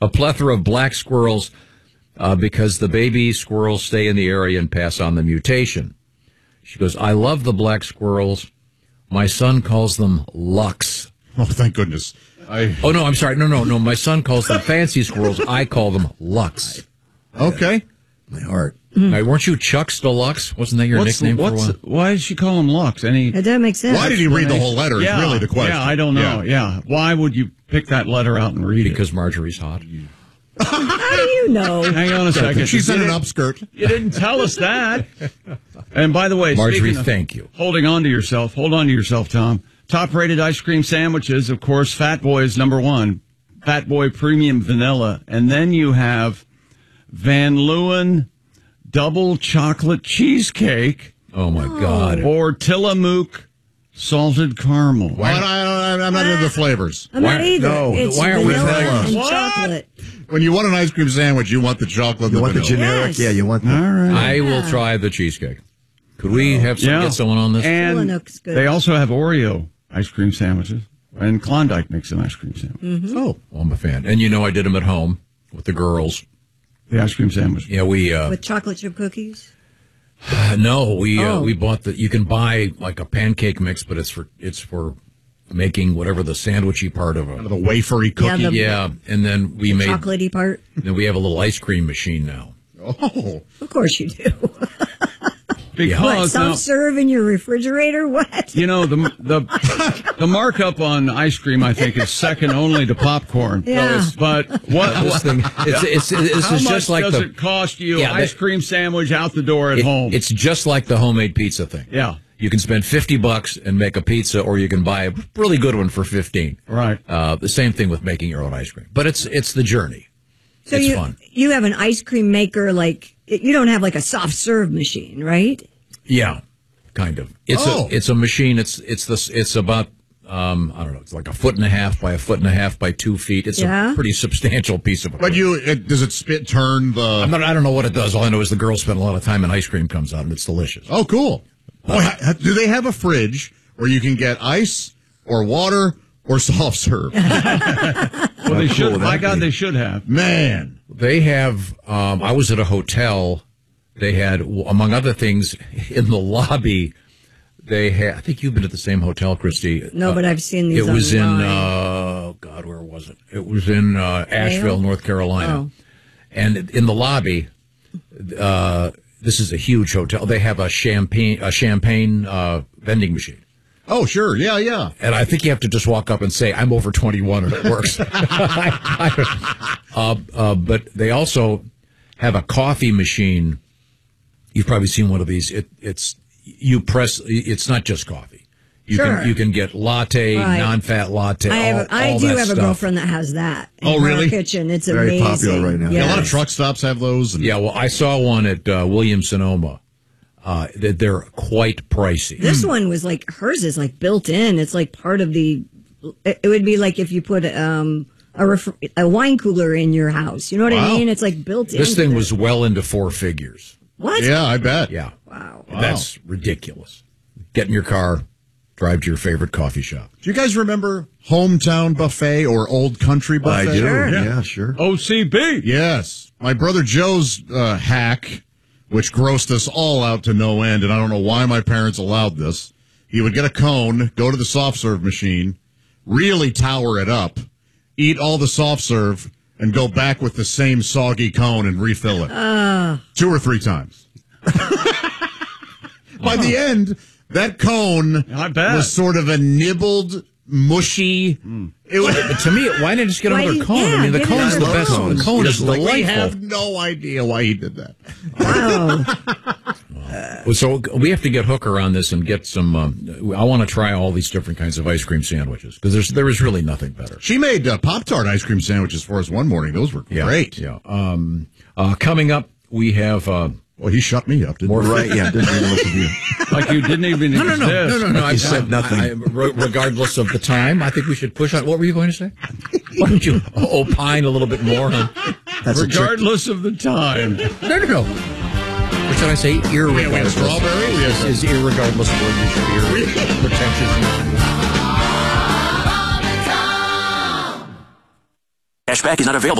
a plethora of black squirrels because the baby squirrels stay in the area and pass on the mutation. She goes, I love the black squirrels. My son calls them Lux. Oh, thank goodness. Oh, no, I'm sorry. No. My son calls them fancy squirrels. I call them Lux. Okay. My heart. Now, weren't you Chucks Deluxe? Wasn't that your nickname for a while? Why did she call him Lux? It doesn't make sense. Why did he read the whole letter? Is really the question. Yeah, I don't know. Yeah. Why would you pick that letter out and read it? Because Marjorie's hot. How do you know? Hang on a second. She's in an upskirt. You didn't tell us that. And by the way, Marjorie, thank you. Hold on to yourself, Tom. Top-rated ice cream sandwiches, of course, Fat Boy is number one. Fat Boy Premium Vanilla. And then you have Van Leeuwen Double Chocolate Cheesecake. Oh, my God. Or Tillamook Salted Caramel. I'm not into the flavors. I'm not either. No. It's Why aren't we vanilla vanilla? and chocolate. When you want an ice cream sandwich, you want the chocolate. You want the vanilla. generic? Yes. Yeah, you want the... All right. I will try the cheesecake. Could we have get someone on this? And Tillamook's good. they also have Oreo ice cream sandwiches. And Klondike makes an ice cream sandwich. Mm-hmm. Oh, well, I'm a fan. And I did them at home with the girls. The ice cream sandwich. Yeah, we... With chocolate chip cookies? No, we bought you can buy like a pancake mix, but it's for making whatever the sandwichy part of The wafery cookie. Yeah, and then we made Chocolatey part? Then we have a little ice cream machine now. Oh. Of course you do. Because What, self-serve in your refrigerator? What? The markup on ice cream, I think, is second only to popcorn. Yeah. But This thing, it's how just much like does it cost you? Ice cream sandwich out the door at home. It's just like the homemade pizza thing. Yeah. You can spend $50 and make a pizza, or you can buy a really good one for $15. Right. The same thing with making your own ice cream, but it's the journey. So it's fun. You have an ice cream maker, you don't have like a soft serve machine, right? Yeah, kind of. It's a machine. It's about I don't know. It's like 1.5 by 1.5 by 2 feet. It's a pretty substantial piece of equipment. But does it turn the? I don't know what it does. All I know is the girls spend a lot of time and ice cream comes out and it's delicious. Oh, cool. Do they have a fridge where you can get ice or water or soft serve? Well, they should. My God, they should have. Man, they have. I was at a hotel. They had, among other things, in the lobby. They had. I think you've been at the same hotel, Christy. No, but I've seen these. It was online. in. Where was it? It was in Asheville, North Carolina, and in the lobby. This is a huge hotel. They have a champagne vending machine. Oh, sure. Yeah. And I think you have to just walk up and say, I'm over 21, and it works. But they also have a coffee machine. You've probably seen one of these. It's not just coffee. You can get latte, non-fat latte. I do have a girlfriend that has that. Oh, really? In her kitchen. It's very amazing. popular right now. Yes. A lot of truck stops have those. Yeah, well, I saw one at Williams-Sonoma. They're quite pricey. This one was hers is built in. It's part of the. It would be like if you put a wine cooler in your house. You know what I mean? It's built in. This thing was well into 4 figures. What? Yeah, I bet. Yeah. Wow. That's ridiculous. Get in your car, drive to your favorite coffee shop. Do you guys remember Hometown Buffet or Old Country Buffet? I do. Sure. Yeah, sure. OCB. Yes. My brother Joe's hack, which grossed us all out to no end, and I don't know why my parents allowed this. He would get a cone, go to the soft serve machine, really tower it up, eat all the soft serve, and go back with the same soggy cone and refill it. 2 or 3 times. By the end, that cone was sort of a nibbled, mushy. It was, to me, why didn't you just get another cone? I mean, the cone's the best. The cone is delightful. We have no idea why he did that. Wow. So we have to get Hooker on this and get some. I want to try all these different kinds of ice cream sandwiches because there is really nothing better. She made Pop-Tart ice cream sandwiches for us one morning. Those were great. Yeah. Coming up, we have. Well, he shut me up. More right? Yeah, didn't even look at you. Like you didn't even exist. No. I said nothing. Regardless of the time, I think we should push on. What were you going to say? Why don't you opine a little bit more? Regardless of the time. No. What should I say? Irregardless. Strawberry? Is irregardless a word you should be pretentious? Cashback is not available.